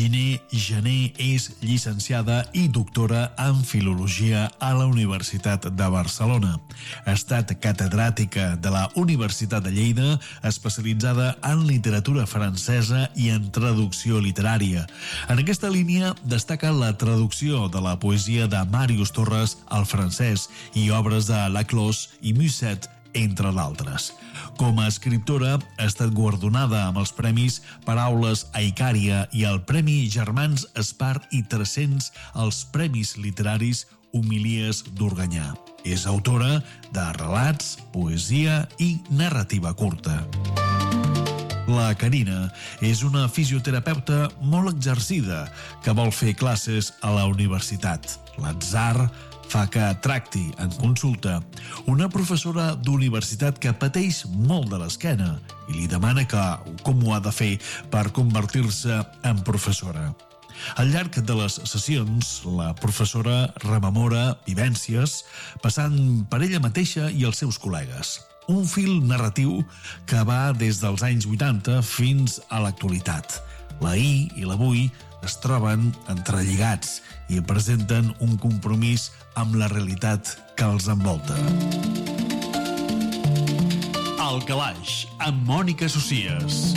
Giner Jané és llicenciada i doctora en Filologia a la Universitat de Barcelona. Ha estat catedràtica de la Universitat de Lleida, especialitzada en literatura francesa i en traducció literària. En aquesta línia destaca la traducció de la poesia de Màrius Torres al francès i obres de Laclos i Musset, entre d'altres. Com a escriptora, ha estat guardonada amb els premis Paraules a Icària i el Premi Germans Espart i 300 als Premis Literaris Homilies d'Organyà. És autora de relats, poesia i narrativa curta. La Carina és una fisioterapeuta molt exercida que vol fer classes a la universitat. L'atzar fa que tracti en consulta una professora d'universitat que pateix molt de l'esquena i li demana com ho ha de fer per convertir-se en professora. Al llarg de les sessions, la professora rememora vivències passant per ella mateixa i els seus col·legues. Un fil narratiu que va des dels anys 80 fins a l'actualitat. L'ahir i l'avui es troben entrelligats i presenten un compromís amb la realitat que els envolta. El Calaix, amb Mònica Socias.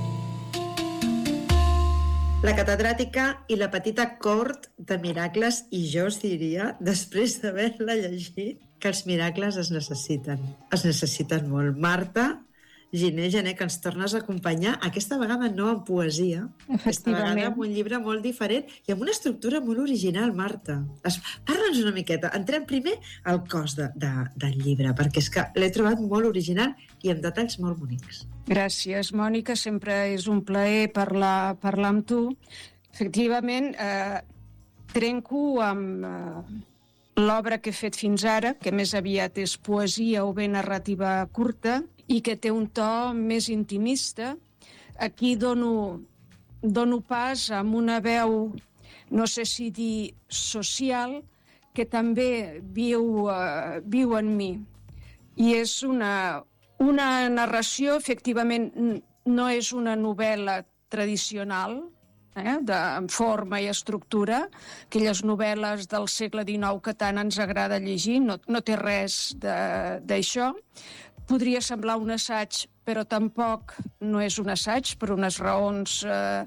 La catedràtica i la petita cort de miracles, i jo us diria, després d'haver-la llegit, que els miracles es necessiten molt. Marta Giner Jané, que ens tornes a acompanyar, aquesta vegada no en poesia, aquesta vegada amb un llibre molt diferent i amb una estructura molt original, Marta. Parla'ns una miqueta. Entrem primer al cos del llibre, perquè és que l'he trobat molt original i amb detalls molt bonics. Gràcies, Mònica. Sempre és un plaer parlar amb tu. Efectivament, trenco amb l'obra que he fet fins ara, que més aviat és poesia o bé narrativa curta, i que té un to més intimista. Aquí dono pas amb una veu, no sé si dir social, que també viu en mi. I és una narració, efectivament, no és una novel·la tradicional, en forma i estructura, aquelles novel·les del segle XIX que tant ens agrada llegir, no té res d'això. Podria semblar un assaig, però tampoc no és un assaig, per unes raons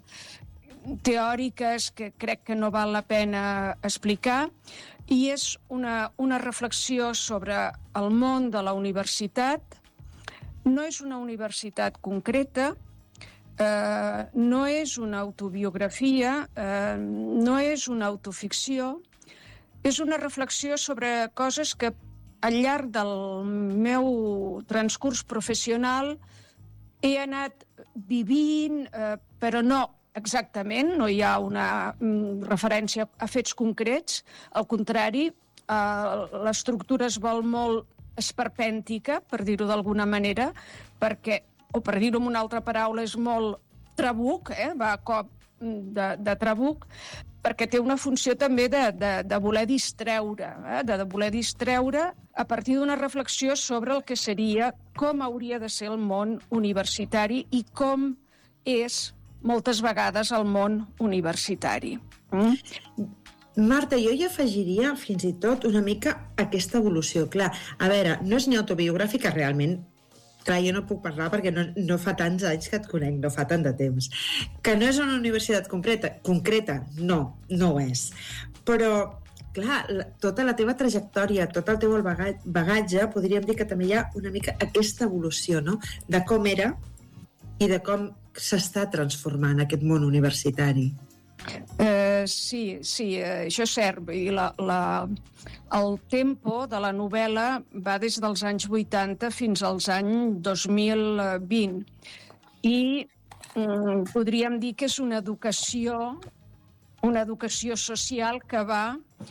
teòriques que crec que no val la pena explicar, i és una reflexió sobre el món de la universitat. No és una universitat concreta, no és una autobiografia, no és una autoficció, és una reflexió sobre coses que al llarg del meu transcurs professional he anat vivint, però no exactament, no hi ha una referència a fets concrets, al contrari, l'estructura es vol molt esperpèntica, per dir-ho d'alguna manera, perquè, o per dir-ho amb una altra paraula, és molt trabuc, va a cop de trabuc, perquè té una funció també de voler distreure, de voler distreure a partir d'una reflexió sobre el que seria, com hauria de ser el món universitari i com és moltes vegades el món universitari. Marta, jo hi afegiria fins i tot una mica aquesta evolució. Clar, a veure, no és ni autobiogràfica realment. Clar, jo no puc parlar perquè no fa tants anys que et conec, no fa tant de temps. Que no és una universitat concreta, no ho és. Però, clar, tota la teva trajectòria, tot el teu bagatge, podríem dir que també hi ha una mica aquesta evolució, no?, de com era i de com s'està transformant aquest món universitari. Sí, això és cert. El tempo de la novel·la va des dels anys 80 fins als anys 2020 i podríem dir que és una educació social que va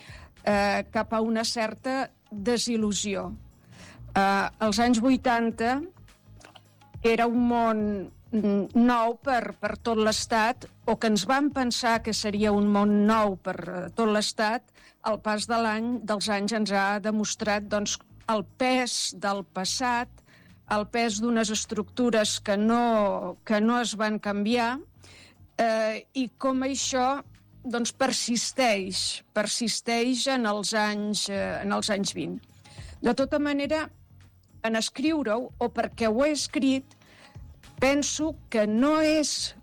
cap a una certa desil·lusió. Als anys 80 era un món nou per tot l'Estat, o que ens vam pensar que seria un món nou per tot l'Estat. El pas dels anys ens ha demostrat el pes del passat, el pes d'unes estructures que no es van canviar i com això doncs, persisteix en els anys 20. De tota manera, en escriure-ho, o perquè ho he escrit, penso que no és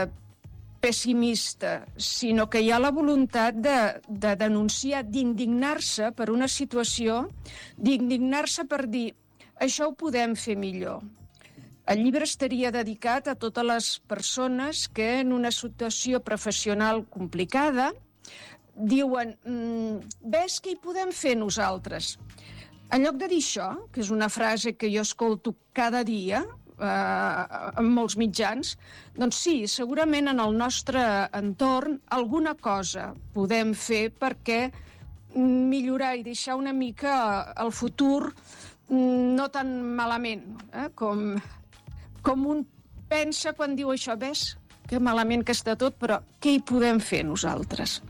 pessimista, sinó que hi ha la voluntat de denunciar, d'indignar-se per una situació, d'indignar-se per dir això ho podem fer millor. El llibre estaria dedicat a totes les persones que en una situació professional complicada diuen ves què hi podem fer nosaltres. En lloc de dir això, que és una frase que jo escolto cada dia en molts mitjans, doncs sí, segurament en el nostre entorn alguna cosa podem fer perquè millorar i deixar una mica el futur no tan malament, com un pensa quan diu això, ves que malament que està tot, però què hi podem fer nosaltres?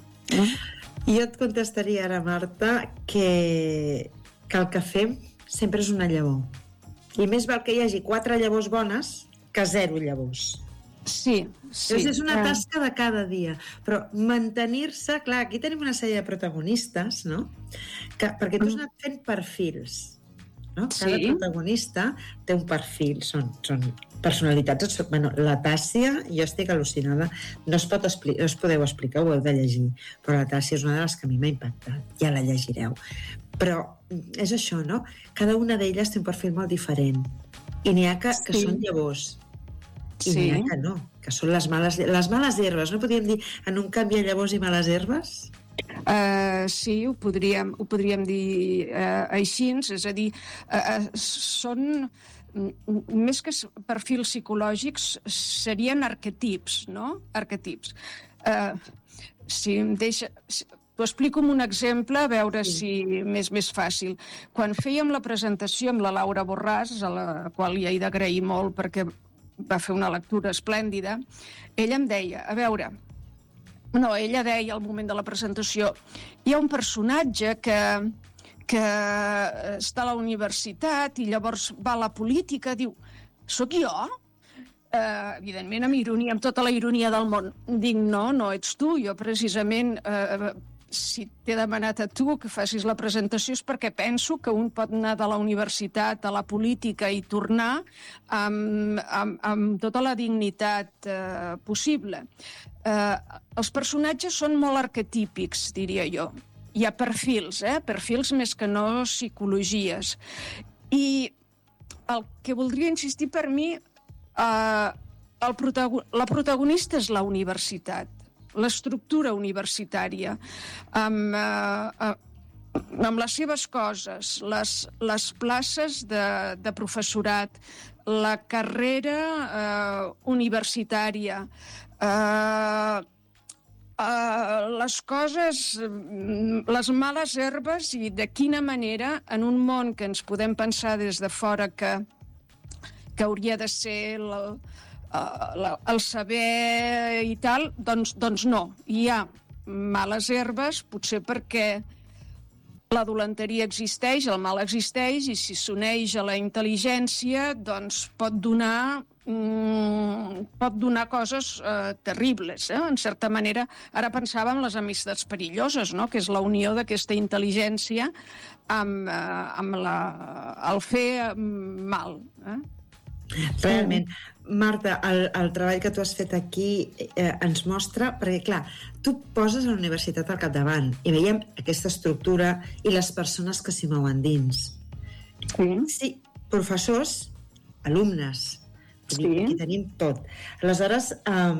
Jo et contestaria ara, Marta, que el que fem sempre és una llavor. I més val que hi hagi 4 llavors bones que 0 llavors. Sí. Llavors és una tasca de cada dia. Però mantenir-se... Clar, aquí tenim una sèrie de protagonistes, no? Perquè tu has anat fent perfils. No? Cada protagonista té un perfil, són personalitats. Bueno, la Tàssia, jo estic al·lucinada. No us podeu explicar, ho heu de llegir, però la Tàssia és una de les que a mi m'ha impactat. Ja la llegireu. Però és això, no? Cada una d'elles té un perfil molt diferent. I n'hi ha que són llavors. I n'hi ha que no, que són les males herbes. No podríem dir en un canvi a llavors i males herbes? Sí, ho podríem dir així, és a dir, són més que perfils psicològics, serien arquetips, no? Arquetips. Si em deixa... T'ho explico amb un exemple, a veure si m'és més fàcil. Quan fèiem la presentació amb la Laura Borràs, a la qual hi he d'agrair molt perquè va fer una lectura esplèndida, ella em deia, ella deia al moment de la presentació, hi ha un personatge que està a la universitat i llavors va a la política, diu, sóc jo? Evidentment amb ironia, amb tota la ironia del món. Dic, no ets tu, jo precisament... si t'he demanat a tu que facis la presentació és perquè penso que un pot anar de la universitat a la política i tornar amb tota la dignitat possible. Els personatges són molt arquetípics, diria jo. Hi ha perfils, perfils més que no psicologies. I el que voldria insistir per mi, la protagonista és la universitat, l'estructura universitària, amb les seves coses, les places de professorat, la carrera universitària, les coses, les males herbes i de quina manera, en un món que ens podem pensar des de fora que hauria de ser el saber i tal, doncs no. Hi ha males herbes, potser perquè la dolenteria existeix, el mal existeix, i si s'uneix a la intel·ligència, doncs pot donar coses terribles. En certa manera, ara pensava en les amistats perilloses, no? Que és la unió d'aquesta intel·ligència amb el fer mal. Realment. Marta, el treball que tu has fet aquí ens mostra, perquè clar, tu poses la universitat al capdavant i veiem aquesta estructura i les persones que s'hi mouen dins. Sí, professors, alumnes, aquí tenim tot. Aleshores,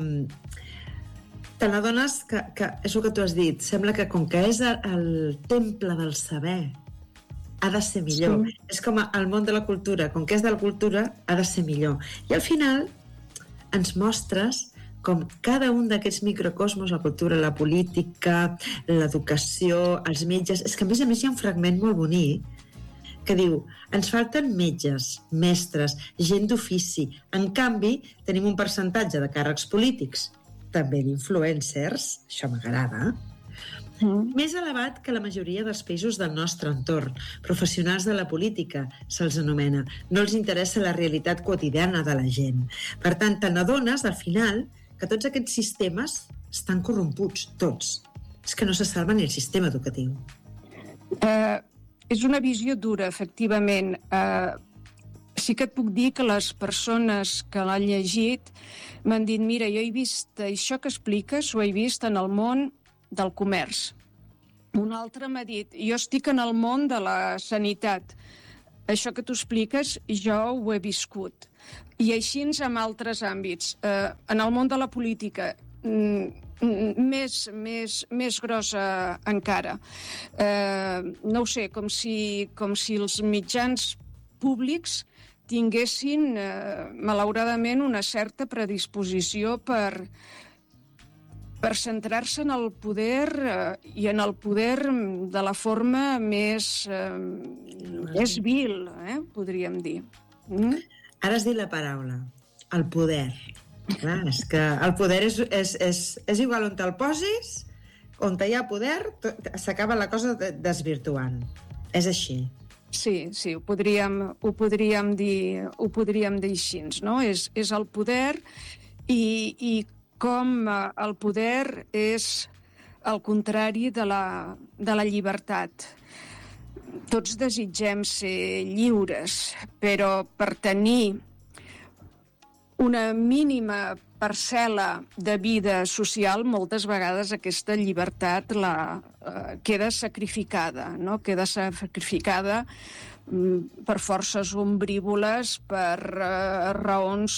te n'adones que és el que tu has dit, sembla que com que és el temple del saber, ha de ser millor. Sí. És com el món de la cultura. Com que és de la cultura, ha de ser millor. I al final ens mostres com cada un d'aquests microcosmos, la cultura, la política, l'educació, els metges... És que, a més hi ha un fragment molt bonic que diu, ens falten metges, mestres, gent d'ofici. En canvi, tenim un percentatge de càrrecs polítics, també d'influencers, això m'agrada, més elevat que la majoria dels països del nostre entorn. Professionals de la política, se'ls anomena. No els interessa la realitat quotidiana de la gent. Per tant, te n'adones, al final, que tots aquests sistemes estan corromputs, tots. És que no se salva ni el sistema educatiu. És una visió dura, efectivament. Sí que et puc dir que les persones que l'han llegit m'han dit, mira, jo he vist això que expliques, ho he vist en el món del comerç. Un altre m'ha dit, jo estic en el món de la sanitat. Això que tu expliques, jo ho he viscut. I així amb altres àmbits. En el món de la política, més grossa encara. No ho sé, com si els mitjans públics tinguessin, malauradament, una certa predisposició per centrar-se en el poder i en el poder de la forma més vil, podríem dir. Ara has dit la paraula, el poder. Clar, és que el poder és igual on te'l posis, on hi ha poder, s'acaba la cosa desvirtuant. És així. Sí, ho podríem dir així, no? És el poder i com el poder és el contrari de la llibertat. Tots desitgem ser lliures, però per tenir una mínima parcel·la de vida social, moltes vegades aquesta llibertat queda sacrificada, no? Queda sacrificada per forces ombrívoles, per raons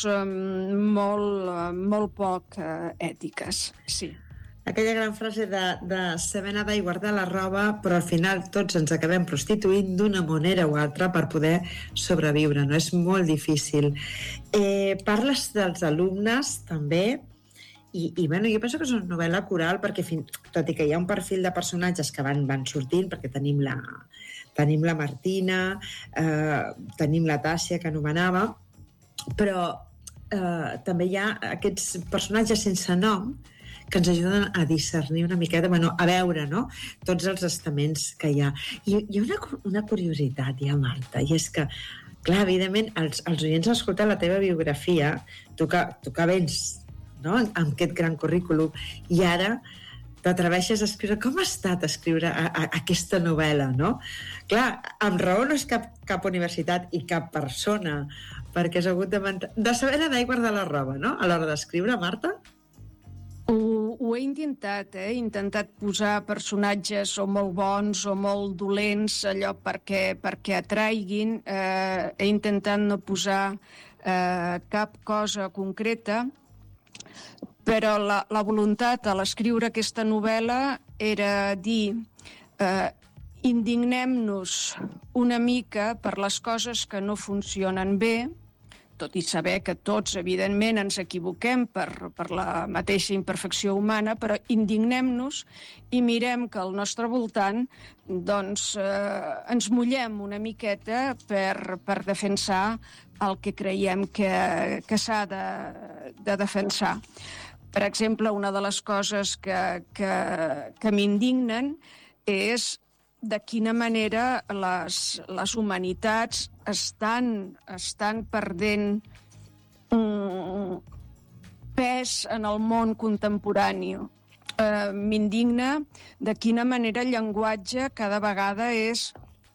molt poc ètiques, sí. Aquella gran frase de saber nedar i guardar la roba, però al final tots ens acabem prostituint d'una manera o altra per poder sobreviure, no? És molt difícil. Parles dels alumnes, també, i bueno, jo penso que és una novel·la coral, perquè tot i que hi ha un perfil de personatges que van sortint, perquè tenim la Martina, tenim la Tàssia, que anomenava, però també hi ha aquests personatges sense nom que ens ajuden a discernir una miqueta, a veure, no?, tots els estaments que hi ha. I hi ha una curiositat, Marta, i és que, clar, evidentment, els oients escolten la teva biografia, tu que vens, no?, amb aquest gran currículum, i ara t'atreveixes a escriure. Com ha estat escriure aquesta novel·la, no? Clar, amb raó no és cap universitat i cap persona, perquè has hagut de saber nedar i guardar la roba, no?, a l'hora d'escriure, Marta? Ho he intentat, he intentat posar personatges o molt bons o molt dolents, allò perquè atraiguin. He intentat no posar cap cosa concreta, però la voluntat a l'escriure aquesta novel·la era dir indignem-nos una mica per les coses que no funcionen bé, tot i saber que tots, evidentment, ens equivoquem per la mateixa imperfecció humana, però indignem-nos i mirem que al nostre voltant doncs, ens mullem una miqueta per defensar el que creiem que s'ha de defensar. Per exemple, una de les coses que m'indignen és de quina manera les humanitats estan perdent pes en el món contemporani. M'indigna de quina manera el llenguatge cada vegada és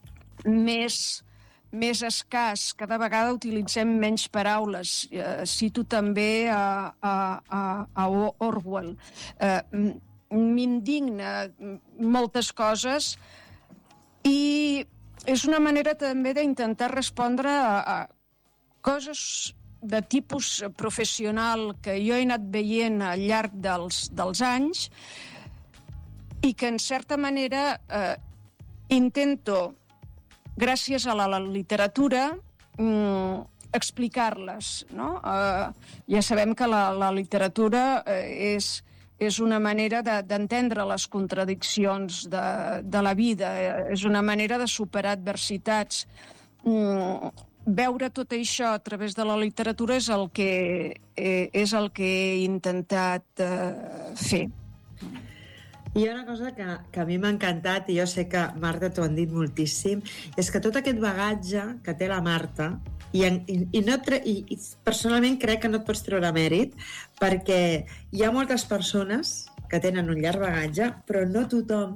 més escàs, cada vegada utilitzem menys paraules. Cito també a Orwell. M'indigna moltes coses i és una manera també d'intentar respondre a coses de tipus professional que jo he anat veient al llarg dels anys i que, en certa manera, intento, gràcies a la literatura, explicar-les, no? Ja sabem que la literatura és una manera d'entendre les contradiccions de la vida, és una manera de superar adversitats. Veure tot això a través de la literatura és el que he intentat fer. Hi ha una cosa que a mi m'ha encantat, i jo sé que, Marta, t'ho han dit moltíssim, és que tot aquest bagatge que té la Marta I personalment crec que no et pots treure mèrit, perquè hi ha moltes persones que tenen un llarg bagatge, però no tothom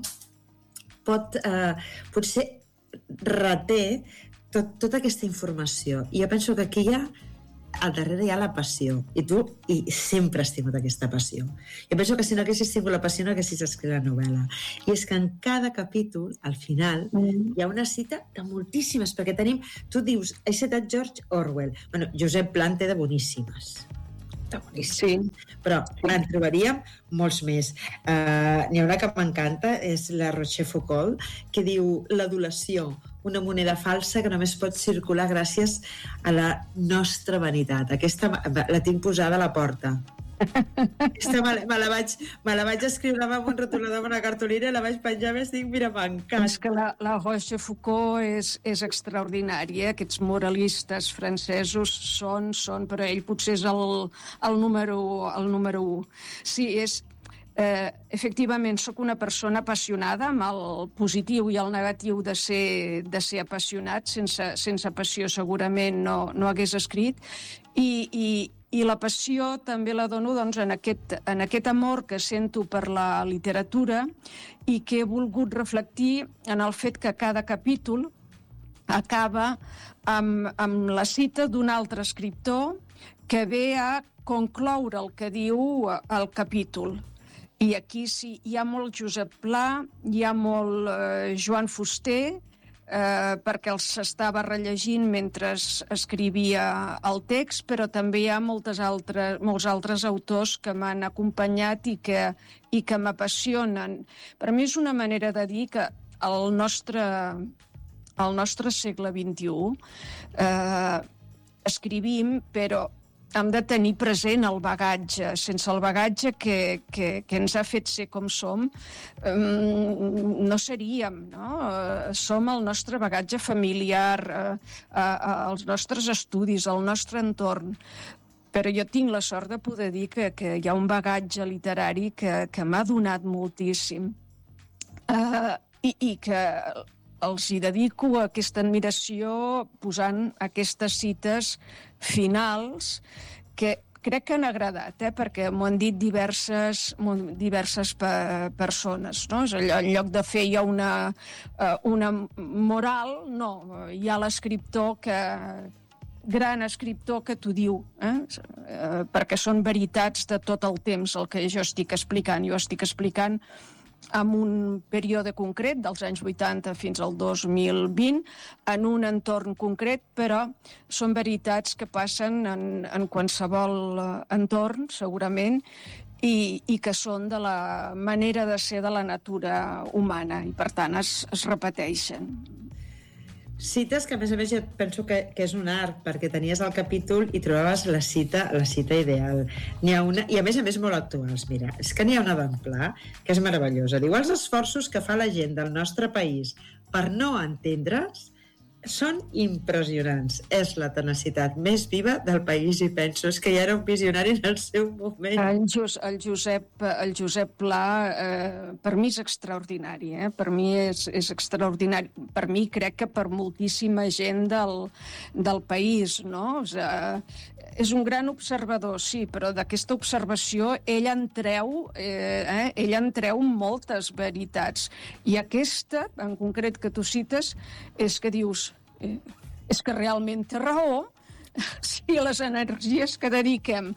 potser reté tota aquesta informació. I jo penso que aquí al darrere hi ha la passió. I sempre has tingut aquesta passió. Jo penso que si no haguessis tingut la passió no haguessis escrit la novel·la. I és que en cada capítol, al final, hi ha una cita de moltíssimes, perquè tenim... Tu dius, he citat George Orwell. Bueno, Josep Pla en té de boníssimes. Sí. Però en trobaríem molts més. N'hi ha una que m'encanta, és la Rochefoucauld, que diu l'adulació, una moneda falsa que només pot circular gràcies a la nostra vanitat. Aquesta la tinc posada a la porta. Aquesta me la vaig escriure amb un rotulador, amb una cartolina, i la vaig penjar més, dic, mira, m'encanta. És que la Rochefoucauld és extraordinària. Aquests moralistes francesos són, però ell potser és el número 1. Sí, efectivament, sóc una persona apassionada, amb el positiu i el negatiu de ser apassionat. Sense passió segurament no hagués escrit. I la passió també la dono en aquest amor que sento per la literatura i que he volgut reflectir en el fet que cada capítol acaba amb la cita d'un altre escriptor que ve a concloure el que diu el capítol. I aquí sí, hi ha molt Josep Pla, hi ha molt Joan Fuster, perquè els estava rellegint mentre escrivia el text, però també hi ha molts altres autors que m'han acompanyat i que m'apassionen. Per mi és una manera de dir que al nostre segle XXI escrivim, però hem de tenir present el bagatge. Sense el bagatge que ens ha fet ser com som, no seríem, no? Som el nostre bagatge familiar, els nostres estudis, el nostre entorn. Però jo tinc la sort de poder dir que hi ha un bagatge literari que m'ha donat moltíssim. I que els hi dedico aquesta admiració posant aquestes cites finals que crec que han agradat, perquè m'ho han dit diverses persones. No? En lloc de fer ja una moral, no, hi ha l'escriptor gran escriptor que t'ho diu, perquè són veritats de tot el temps el que jo estic explicant. Jo estic explicant en un període concret, dels anys 80 fins al 2020, en un entorn concret, però són veritats que passen en qualsevol entorn, segurament, i que són de la manera de ser de la natura humana, i per tant es repeteixen. Cites que, a més, jo penso que és un art, perquè tenies el capítol i trobaves la cita ideal. N'hi ha una, i a més, molt actuals. Mira, és que n'hi ha una d'en Pla, que és meravellosa. Diu, els esforços que fa la gent del nostre país per no entendre's són impressionants. És la tenacitat més viva del país, i penso, és que ja era un visionari en el seu moment. El Josep Pla, per mi és extraordinari, per mi és extraordinari. Per mi, crec que per moltíssima gent del país, no? És un gran observador, sí, però d'aquesta observació ell en treu moltes veritats. I aquesta, en concret, que tu cites, és que dius, és que realment té raó, si les energies que dediquem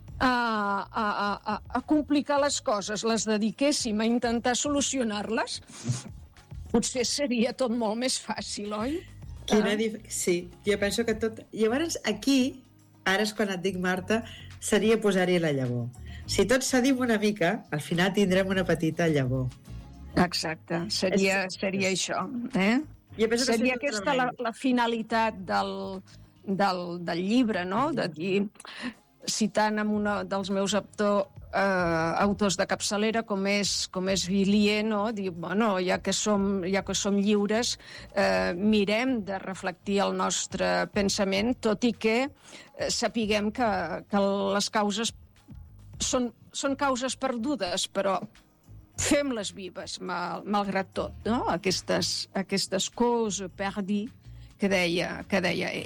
a complicar les coses les dediquéssim a intentar solucionar-les, potser seria tot molt més fàcil, oi? Sí, jo penso que tot... Llavors, aquí, ara és quan et dic, Marta, seria posar-hi la llavor. Si tots cedim una mica, al final tindrem una petita llavor. Exacte, seria això, Seria aquesta la finalitat del llibre, no? De dir, citant amb un dels meus autors de capçalera, com és Villiers, no? Dir, bueno, ja que som lliures, mirem de reflectir el nostre pensament, tot i que sapiguem que les causes són causes perdudes, però fem-les vives, malgrat tot, no? Aquestes causes perdues que deia ell.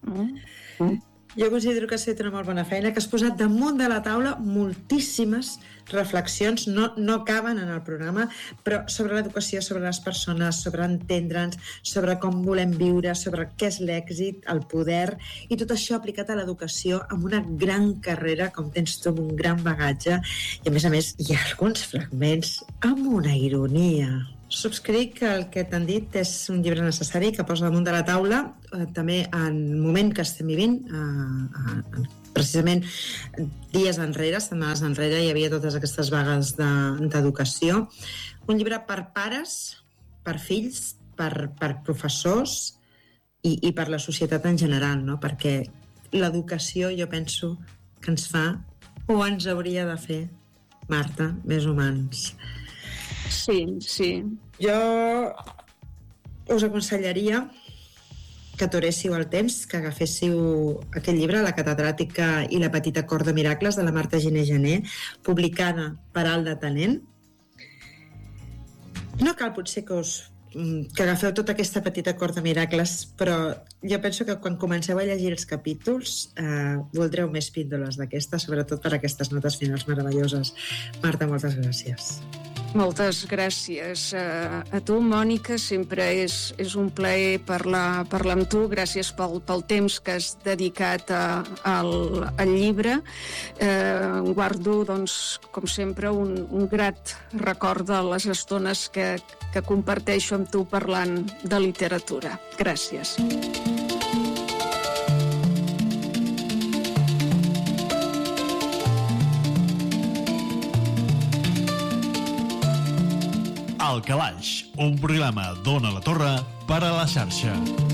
Jo considero que has fet una molt bona feina, que has posat damunt de la taula moltíssimes reflexions, no caben en el programa, però sobre l'educació, sobre les persones, sobre entendre'ns, sobre com volem viure, sobre què és l'èxit, el poder, i tot això aplicat a l'educació amb una gran carrera, com tens tu, amb un gran bagatge, i a més hi ha alguns fragments amb una ironia. Subscric que el que t'han dit és un llibre necessari que posa damunt de la taula, també en el moment que estem vivint, precisament dies enrere, setmanes enrere, hi havia totes aquestes vagues d'educació. Un llibre per pares, per fills, per professors i per la societat en general, no? Perquè l'educació jo penso que ens fa, o ens hauria de fer, Marta, més humans. Sí. Jo us aconsellaria que aturéssiu el temps, que agaféssiu aquest llibre, La catedràtica i la petita cor de miracles, de la Marta Giner Gené, publicada per Alt de Talent. No cal potser que agafeu tota aquesta petita cor de miracles, però jo penso que quan comenceu a llegir els capítols voldreu més píndoles d'aquestes, sobretot per aquestes notes finals meravelloses. Marta, moltes gràcies. Moltes gràcies a tu, Mònica. Sempre és un plaer parlar amb tu. Gràcies pel temps que has dedicat al llibre. Guardo, doncs, com sempre, un grat record de les estones que comparteixo amb tu parlant de literatura. Gràcies. El Calaix, un programa d'Ona la Torre per a la xarxa.